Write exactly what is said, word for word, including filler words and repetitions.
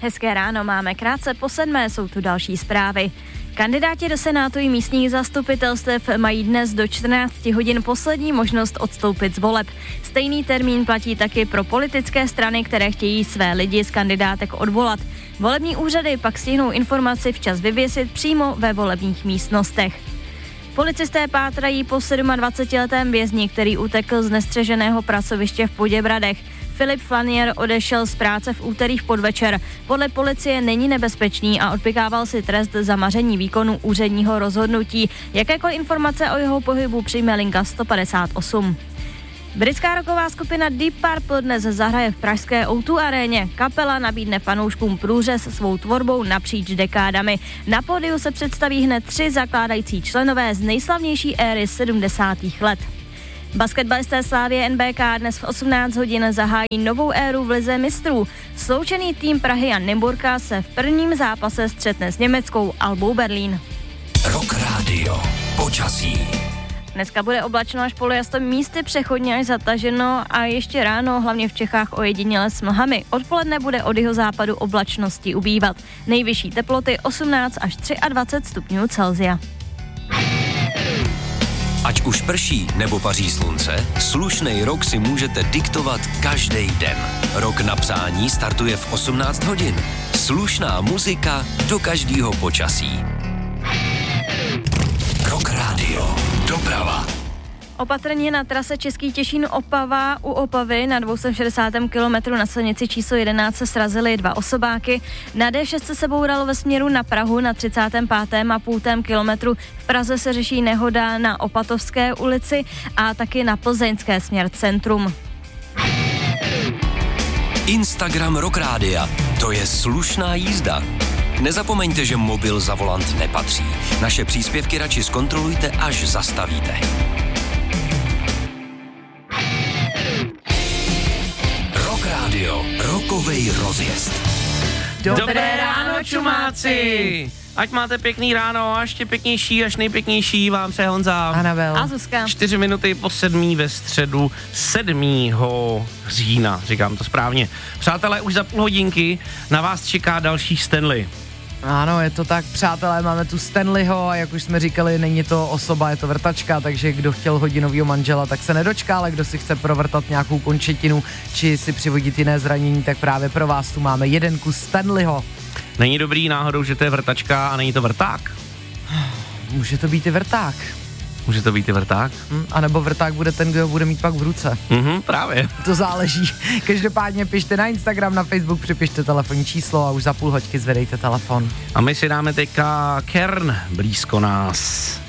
Hezké ráno, máme krátce po sedmé, jsou tu další zprávy. Kandidáti do Senátu i místních zastupitelstev mají dnes do čtrnácti hodin poslední možnost odstoupit z voleb. Stejný termín platí taky pro politické strany, které chtějí své lidi z kandidátek odvolat. Volební úřady pak stihnou informaci včas vyvěsit přímo ve volebních místnostech. Policisté pátrají po dvacetisedmiletém vězni, který utekl z nestřeženého pracoviště v Poděbradech. Filip Flanier odešel z práce v úterý v podvečer. Podle policie není nebezpečný a odpykával si trest za maření výkonu úředního rozhodnutí. Jakékoliv informace o jeho pohybu přijme linka sto padesát osm. Britská rocková skupina Deep Purple dnes zahraje v pražské ó dva aréně. Kapela nabídne fanouškům průřez svou tvorbou napříč dekádami. Na pódiu se představí hned tři zakládající členové z nejslavnější éry sedmdesátých let. Basketbalisté Slavie N B K dnes v osmnáct hodin zahájí novou éru v lize mistrů. Sloučený tým Prahy a Nymburka se v prvním zápase střetne s německou Albou Berlín. Rock Radio. Počasí. Dneska bude oblačno až polojasno, místy přechodně až zataženo a ještě ráno, hlavně v Čechách, ojediněle s mlhami. Odpoledne bude od jihozápadu oblačnosti ubývat. Nejvyšší teploty osmnáct až dvacet tři stupňů Celsia. Ať už prší nebo paří slunce, slušnej rok si můžete diktovat každý den. Rok na přání startuje v osmnáct hodin. Slušná muzika do každého počasí. Rock Radio. Doprava. Opatrně na trase Český Těšín Opava u Opavy na dvě stě šedesátém kilometru na silnici číslo jedenáct se srazily dva osobáky. Na D šest se bouralo ve směru na Prahu na třicátém pátém a půltém kilometru. V Praze se řeší nehoda na Opatovské ulici a taky na plzeňské směr centrum. Instagram Rock Rádia. To je slušná jízda. Nezapomeňte, že mobil za volant nepatří. Naše příspěvky radši zkontrolujte, až zastavíte. Rock Radio. Rokovej rozjezd. Dobré, Dobré ráno, čumáci! Ať máte pěkný ráno a ještě pěknější, až nejpěknější vám přeje Honza. Anabel. A Zuzka. Čtyři minuty po sedmí ve středu sedmého října, říkám to správně. Přátelé, už za půl hodinky na vás čeká další Stanley. Ano, je to tak, přátelé, máme tu Stanleyho a jak už jsme říkali, není to osoba, je to vrtačka, takže kdo chtěl hodinovýho manžela, tak se nedočká, ale kdo si chce provrtat nějakou končetinu či si přivodit jiné zranění, tak právě pro vás tu máme jeden kus Stanleyho. Není dobrý náhodou, že to je vrtačka a není to vrták? Může to být i vrták. Může to být i vrták? Hm, a nebo vrták bude ten, kdo ho bude mít pak v ruce. Mhm, právě. To záleží. Každopádně pište na Instagram, na Facebook, připište telefonní číslo a už za půl hoďky zvedejte telefon. A my si dáme teďka Kern blízko nás.